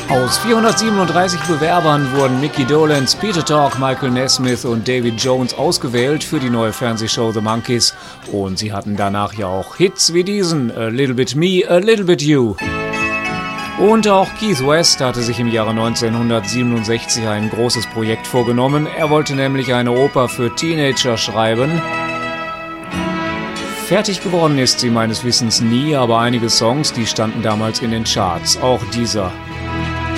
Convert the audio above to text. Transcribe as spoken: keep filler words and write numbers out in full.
Aus vierhundertsiebenunddreißig Bewerbern wurden Mickey Dolenz, Peter Tork, Michael Nesmith und David Jones ausgewählt für die neue Fernsehshow The Monkees. Und sie hatten danach ja auch Hits wie diesen, A Little Bit Me, A Little Bit You. Und auch Keith West hatte sich im Jahre neunzehnhundertsiebenundsechzig ein großes Projekt vorgenommen. Er wollte nämlich eine Oper für Teenager schreiben. Fertig geworden ist sie meines Wissens nie, aber einige Songs, die standen damals in den Charts. Auch dieser